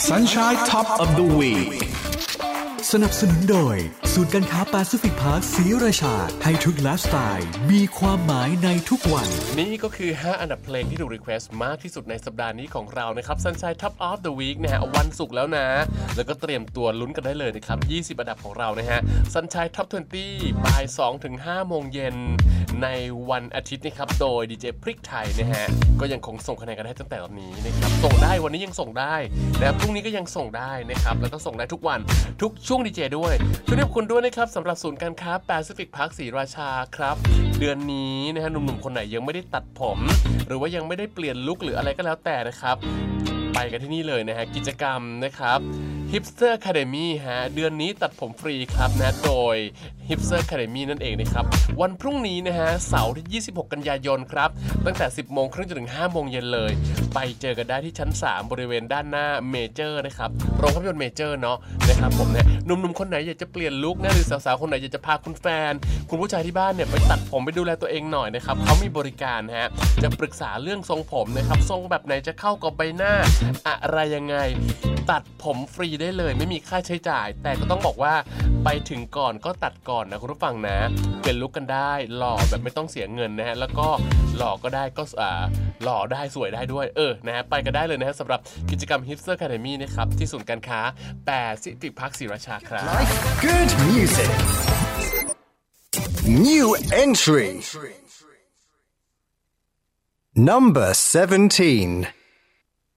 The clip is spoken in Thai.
Sunshine Top of the Week สนับสนุนโดยศูนย์การค้าแปซิฟิกพาร์คศรีราชาให้ทุกไลฟ์สไตล์มีความหมายในทุกวันนี่ก็คือ5อันดับเพลงที่ถูกรีเควสต์มากที่สุดในสัปดาห์นี้ของเรานะครับ Sunshine Top of the Week นะฮะวันศุกร์แล้วนะแล้วก็เตรียมตัวลุ้นกันได้เลยนะครับ20อันดับของเรานะฮะ Sunshine Top 20 บ่าย 2-5 โมงเย็นในวันอาทิตย์นะครับโดยดีเจพริกไทยนะฮะก็ยังคงส่งคะแนนกันได้ตั้งแต่ตอนนี้นะครับส่งได้วันนี้ยังส่งได้และพรุ่งนี้ก็ยังส่งได้นะครับแล้วก็ส่งได้ทุกวันทุกช่วงดีเจด้วยช่วยขอบคุณด้วยนะครับสำหรับศูนย์การค้าแปซิฟิกพาร์คศรีราชาครับเดือนนี้นะฮะหนุ่มๆคนไหนยังไม่ได้ตัดผมหรือว่ายังไม่ได้เปลี่ยนลุคหรืออะไรก็แล้วแต่นะครับไปกันที่นี่เลยนะฮะกิจกรรมนะครับ Hipster Academy ฮะเดือนนี้ตัดผมฟรีครับนะโดย Hipster Academy นั่นเองนะครับวันพรุ่งนี้นะฮะเสาร์ที่26กันยายนครับตั้งแต่ 10:30 นจนถึง 5 โมงเย็นเลยไปเจอกันได้ที่ชั้น3บริเวณด้านหน้าเมเจอร์นะครับโรงภาพยนตร์เมเจอร์เนาะนะครับผมเนี่ยหนุ่มๆคนไหนอยากจะเปลี่ยนลุคนะหรือสาวๆคนไหนอยากจะพาคุณแฟนคุณผู้ชายที่บ้านเนี่ยไปตัดผมไปดูแลตัวเองหน่อยนะครับเขามีบริการฮะจะปรึกษาเรื่องทรงผมนะครับทรงแบบไหนจะเข้ากับใบหน้าอะไรยังไงตัดผมฟรีได้เลยไม่มีค่าใช้จ่ายแต่ก็ต้องบอกว่าไปถึงก่อนก็ตัดก่อนนะคุณผู้ฟังนะเปลี่ยนลุคกันได้หล่อแบบไม่ต้องเสียเงินนะฮะแล้วก็หล่อก็ได้ก็หล่อได้สวยได้ด้วยนะฮะไปกันได้เลยนะฮะสำหรับกิจกรรม Hipster Academy นะครับที่ศูนย์การค้าแปซิฟิกพาร์คศรีราชาครับ Good music New entry Number 17